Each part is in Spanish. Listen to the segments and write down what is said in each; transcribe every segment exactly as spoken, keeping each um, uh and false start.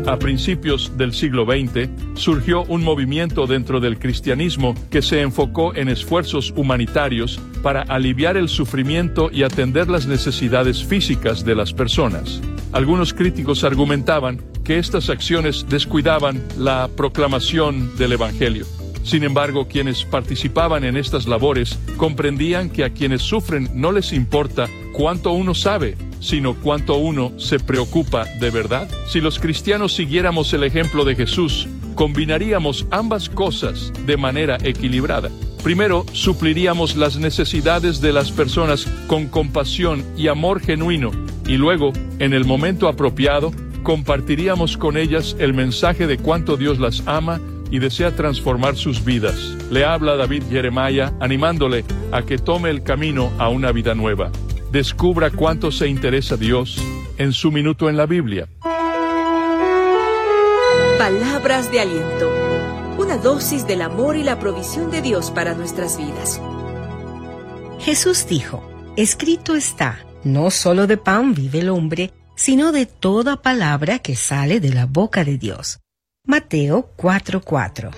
A principios del siglo veinte, surgió un movimiento dentro del cristianismo que se enfocó en esfuerzos humanitarios para aliviar el sufrimiento y atender las necesidades físicas de las personas. Algunos críticos argumentaban que estas acciones descuidaban la proclamación del Evangelio. Sin embargo, quienes participaban en estas labores comprendían que a quienes sufren no les importa cuánto uno sabe, sino cuánto uno se preocupa de verdad. Si los cristianos siguiéramos el ejemplo de Jesús, combinaríamos ambas cosas de manera equilibrada. Primero, supliríamos las necesidades de las personas con compasión y amor genuino, y luego, en el momento apropiado, compartiríamos con ellas el mensaje de cuánto Dios las ama y desea transformar sus vidas. Le habla David Jeremiah, animándole a que tome el camino a una vida nueva. Descubra cuánto se interesa Dios en su minuto en la Biblia. Palabras de aliento. Una dosis del amor y la provisión de Dios para nuestras vidas. Jesús dijo, escrito está, no solo de pan vive el hombre, sino de toda palabra que sale de la boca de Dios. Mateo cuatro cuatro.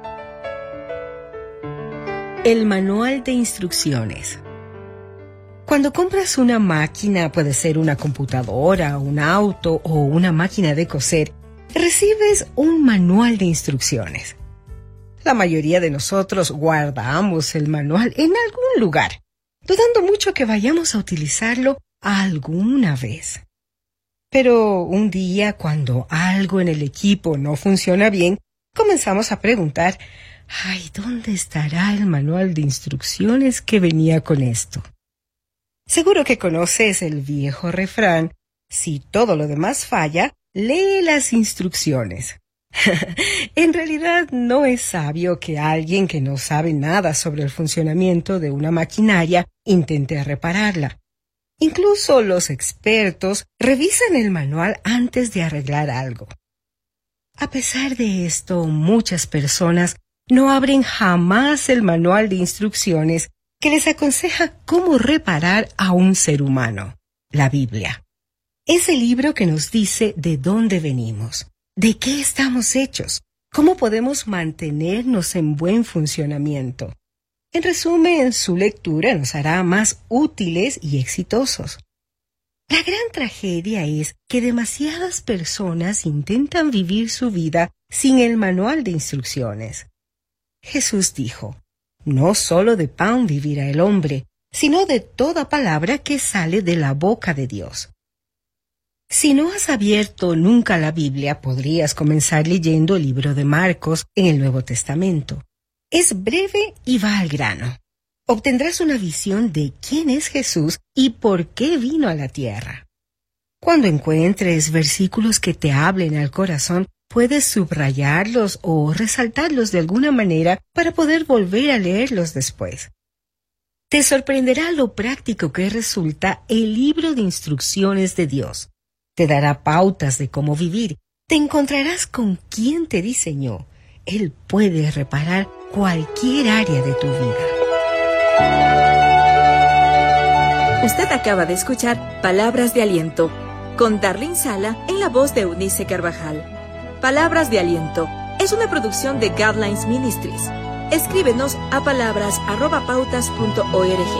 El manual de instrucciones. Cuando compras una máquina, puede ser una computadora, un auto o una máquina de coser, recibes un manual de instrucciones. La mayoría de nosotros guardamos el manual en algún lugar, dudando mucho que vayamos a utilizarlo alguna vez. Pero un día, cuando algo en el equipo no funciona bien, comenzamos a preguntar, ¡ay, ¿dónde estará el manual de instrucciones que venía con esto? Seguro que conoces el viejo refrán, si todo lo demás falla, lee las instrucciones. En realidad no es sabio que alguien que no sabe nada sobre el funcionamiento de una maquinaria intente repararla. Incluso los expertos revisan el manual antes de arreglar algo. A pesar de esto, muchas personas no abren jamás el manual de instrucciones que les aconseja cómo reparar a un ser humano, la Biblia. Es el libro que nos dice de dónde venimos, de qué estamos hechos, cómo podemos mantenernos en buen funcionamiento. En resumen, su lectura nos hará más útiles y exitosos. La gran tragedia es que demasiadas personas intentan vivir su vida sin el manual de instrucciones. Jesús dijo, no solo de pan vivirá el hombre, sino de toda palabra que sale de la boca de Dios. Si no has abierto nunca la Biblia, podrías comenzar leyendo el libro de Marcos en el Nuevo Testamento. Es breve y va al grano. Obtendrás una visión de quién es Jesús y por qué vino a la tierra. Cuando encuentres versículos que te hablen al corazón, puedes subrayarlos o resaltarlos de alguna manera para poder volver a leerlos después. Te sorprenderá lo práctico que resulta el libro de instrucciones de Dios. Te dará pautas de cómo vivir. Te encontrarás con quien te diseñó. Él puede reparar cualquier área de tu vida. Usted acaba de escuchar Palabras de Aliento con Darlene Sala en la voz de Eunice Carvajal. Palabras de Aliento es una producción de Guidelines Ministries. Escríbenos a palabras arroba pautas punto org.